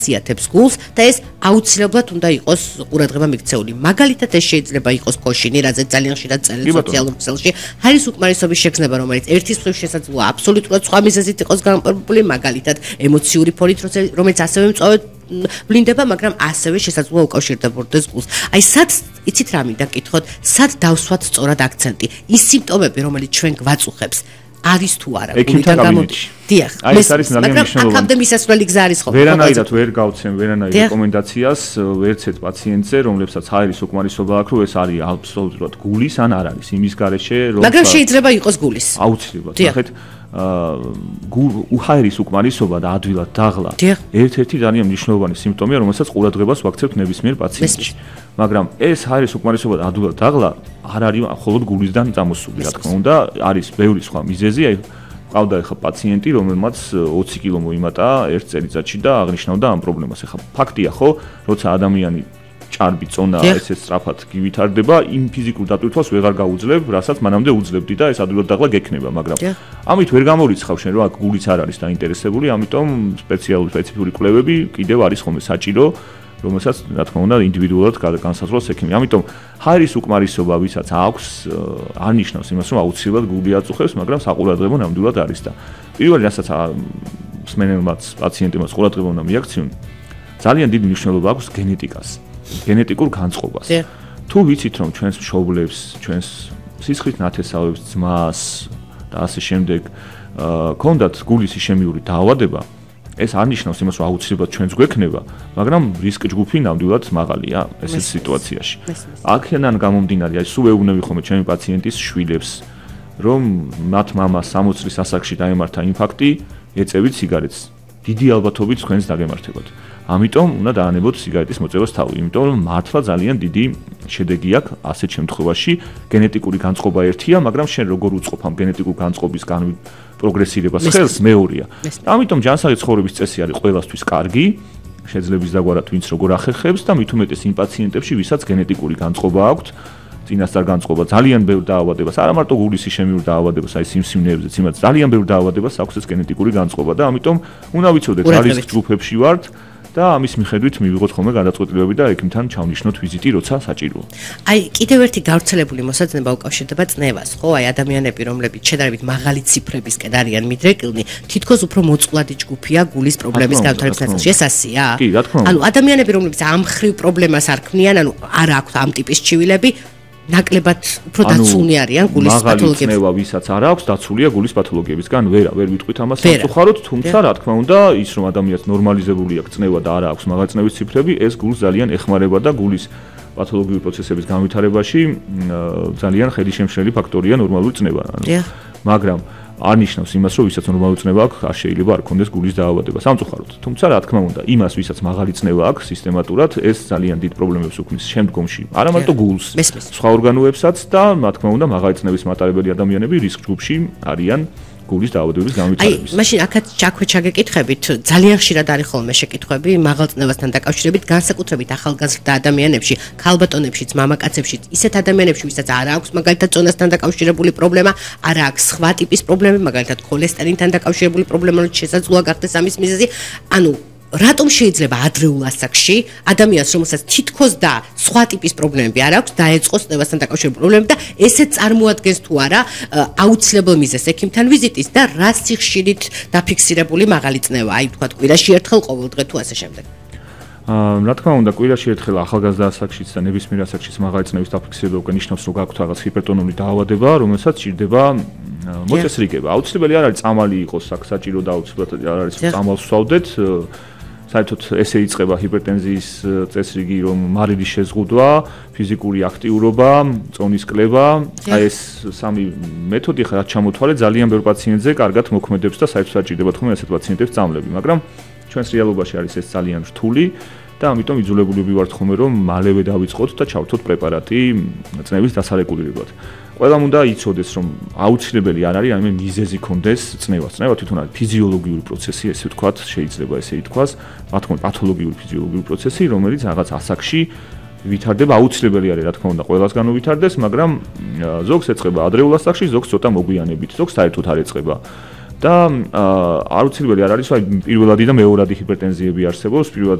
ხასიათებს გულს და ეს აუცილებლად უნდა იყოს ყურადღება მიქცეული. მაგალითად ეს შეიძლება იყოს კოშინი, რაც ძალიან ხშირად წერილ სოციალურ ქსელში, არის უკმარისობის შეგრძნება, რომელიც ერთის მხრივ შესაძლოა აბსოლუტურად სხვა მიზეზით იყოს განმარტებული, მაგალითად ემოციური ფონით, რომელიც ასევე მწვავედ ვლინდება, მაგრამ ასევე შესაძლოა უკავშირდებოდეს გულს. აი სად იცით რა მინდა გკითხოთ, სად დავსვათ სწორად აქცენტი? ის სიმპტომები, რომელიც ჩვენ გვაწუხებს, არის თუ არა გულიდან გამოდი. დიახ, ეს არის ძალიან მნიშვნელოვანი. აქამდე მისასვლელი გზა არის ხოლმე. ვერანაირად ვერ გავცემ ვერანაირ რეკომენდაციას ვერცეთ პაციენტზე, რომლებსაც ჰაერის უკმარისობა აქვს, რომ ეს არის აბსოლუტურად გულის ან არ არის იმის გარეშე, რომ მაგრამ შეიძლება იყოს გულის. აუცილებლად. ნახეთ, ჰაერის უკმარისობა და ადვილად დაღლა ერთ-ერთი ძალიან მნიშვნელოვანი სიმპტომია, რომელსაც ყურადღებას ვაქცევთ ნებისმიერ პაციენტში. მაგრამ ეს ჰაერის უკმარისობა და ადვილად დაღლა არ არის მხოლოდ გულისგან წამოსული, რა თქმა უნდა, არის ბევრი სხვა მიზეზი. აი ყავდა ახლა პაციენტი, რომელმაც 20 კილო მოიმატა ერთ წელიწადში და აღნიშნავდა ამ პრობლემას. ახლა ფაქტია ხო, როცა ადამიანი ჭარბი წონა ესე სწრაფად გივითარდება, იმ ფიზიკურ დატვირთვას ვეღარ გაუძლებ, რასაც მანამდე უძლებდი და ეს ადვილად დაღლა გექნება, მაგრამ ამით ვერ გამორიცხავ შენ, რომ აქ გულიც არ არის დაინტერესებული, ამიტომ სპეციფიკური კვლევები კიდევ არის ხოლმე საჭირო, რომელსაც რა თქმა უნდა ინდივიდუალურად განსაზღვრავს ექიმი. ამიტომ ჰაერის უკმარისობა, ვისაც აქვს, არ ნიშნავს იმას, რომ აუცილებლად გული აწუხებს, მაგრამ საყურადღებო ნამდვილად არის და პირველი რასაც მსმენელმაც პაციენტებმაც ყურადღება უნდა მიაქციონ, ძალიან დიდი მნიშვნელობა აქვს გენეტიკას. გენეტიკურ განწყობას. თუ ვიცით რომ ჩვენს მშობლებს, ჩვენს სისხლის ნათესავებს, ძმას და ასე შემდეგ ქონდათ გულის ისემიური დაავადება, ეს არ ნიშნავს იმას რომ აუცილებლად ჩვენს გვექნება, მაგრამ რისკ ჯგუფი ნამდვილად მაღალია ესეთ სიტუაციაში. აქედან გამომდინარე, აი სულ ეუბნები ხოლმე ჩემი პაციენტის შვილებს, რომ მათ მამას 60 წლის ასაკში დაემართა ინფარქტი, ეწევით სიგარეტს. დიდი ალბათობით თქვენს დაგემართებათ. ამიტომ უნდა დაანებოთ სიგარეტის მოწევას თავი, იმიტომ რომ მართლა ძალიან დიდი შედეგი აქვს ასეთ შემთხვევაში. გენეტიკური განწყობა ერთია, მაგრამ შენ როგორ უწყობ ამ გენეტიკურ განწყობის პროგრესირებას ხელს მეორეა. ამიტომ ჯანსაღი ცხოვრების წესი არის ყველასთვის კარგი, შეძლების დაგვარად ვინც როგორ ახერხებს და მით უმეტეს იმ პაციენტებში, ვისაც გენეტიკური განწყობა აქვს, წინასწარ განწყობა ძალიან ბევრ დაავადებას, არა მარტო გულის ისემიურ დაავადებას, აი სიმსივნეებზეც, იმათ ძალიან ბევრ დაავადებას აქვს ეს გენეტიკური განწყობა და ამიტომ უნდა ვიცოდეთ რა რისკ ჯგუფებში ვართ. და ამის მიხედვით მივიღოთ ხოლმე გადაწყვეტილებები და ექიმთან ჩავნიშნოთ ვიზიტი, როცა საჭიროა. აი, კიდევ ერთი გავრცელებული მოსაზრება უკავშირდება წნევას, ხო? აი, ადამიანები, რომლებიც შედარებით მაღალი ციფრებისკენ არიან მიდრეკილნი, თითქოს უფრო მოწყვლადი ჯგუფია გულის პრობლემის განვითარების ნაწილში. ეს ასეა? კი, რა თქმა უნდა. ანუ ადამიანები, რომლებიც ამ ხრივ პრობლემას არ ქმნიან, ანუ არ აქვთ ამ ტიპის ჩივილები, ნაკლებად უფრო დაცულნი არიან გულის პათოლოგიებისგან. მაღალი წნევა, ვისაც არ აქვს, დაცულია გულის პათოლოგიებისგან. ვერ ვიტყვით ამას სამწუხაროდ, თუმცა რა თქმა უნდა, ის რომ ადამიანს ნორმალიზებული აქვს წნევა და არ აქვს მაღალი წნევის ციფრები, ეს გულს ძალიან ეხმარება და გულის პათოლოგიური პროცესების განვითარებაში ძალიან ხელისშემშლელი ფაქტორია ნორმალური წნევა. მაგრამ არ ნიშნავს იმას, რომ ვისაც ნორმალური წნევა აქვს, არ შეიძლება არ ქონდეს გულის დაავადება. სამწუხაროდ. თუმცა რა თქმა უნდა, იმას, ვისაც მაღალი წნევა აქვს სისტემატურად, ეს ძალიან დიდ პრობლემებს უქმნის შემდგომში. არა მარტო გულს, სხვა ორგანოებსაც და რა თქმა უნდა, მაღალი წნევის მატარებელი ადამიანები რისკ ჯგუფში არიან გულის დაავადებების განვითარების. აი, მაშინ აქაც ჩაგეკითხებით, ძალიან ხშირად არის ხოლმე შეკითხვები მაღალ წნევასთან დაკავშირებით, განსაკუთრებით ახალგაზრდა ადამიანებში, ქალბატონებშიც, მამაკაცებშიც, ისეთ ადამიანებში, ვისაც არ აქვს მაგალითად წონასთან დაკავშირებული პრობლემა, არ აქვს სხვა ტიპის პრობლემები, მაგალითად ქოლესტერინთან დაკავშირებული პრობლემა, რომ შესაძლოა გახდეს ამის მიზეზი. ანუ რატომ შეიძლება ადრეულ ასაკში ადამიანს, რომელსაც თითქოს და სხვა ტიპის პრობლემები არ აქვს, დაეწყოს წნევასთან დაკავშირებული პრობლემები და ესე წარმოადგენს თუ არა აუცილებელ მიზეზს ექიმთან ვიზიტის და რა სიხშირით დაფიქსირებული მაღალი წნევა, აი თქვა კვირაში ერთხელ ყოველ დღე თუ ასე შემდეგ. რა თქმა უნდა, კვირაში ერთხელ ახალგაზრდა ასაკშიც და ნებისმიერ ასაკშიც მაღალი წნევის დაფიქსირება უკვე ნიშნავს, რომ გაქვთ რაღაც ჰიპერტონული დაავადება, რომელსაც სჭირდება მოწესრიგება. აუცილებელი არ არის წამალი იყოს აქ საჭირო და აუცილებლად არ არის წამალს ვსვავდეთ. საერთოდ ესე იწყება ჰიპერტენზიის წესრიგი, რომ მარილის შეზღუდვა, ფიზიკური აქტიურობა, წონის კლება, აი ეს სამი მეთოდი ხარ ჩამოთვალე ძალიან ბევრ პაციენტზე კარგად მოქმედებს და საერთოდ არ ჭირდებათ ხოლმე ასეთ პაციენტებს წამლები, მაგრამ ჩვენს რეალობაში არის ეს ძალიან რთული და ამიტომ იძულებული ვართ ხოლმე რომ მალევე დავიწყოთ და ჩავთოთ პრეპარატი წნევის დასარეგულირებლად. ყველამ უნდა იცოდეს, რომ აუცილებელი არ არის რაიმე მიზეზი კონდეს წნევას. წნევა თვითონ არის ფიზიოლოგიური პროცესი, ესე ვთქვათ, შეიძლება ესე ითქვას, რა თქმა უნდა, პათოლოგიური ფიზიოლოგიური პროცესი, რომელიც რაღაც ასაკში ვითარდება, აუცილებელი არის, რა თქმა უნდა, ყველას განუვითარდეს, მაგრამ ზოგს ეწყება ადრეულ ასაკში, ზოგს ცოტა მოგვიანებით, ზოგს საერთოდ არ ეწყება. და აუცილებელი არ არის, აი პირველადი და მეორადი ჰიპერტენზიები არსებობს, პირველადი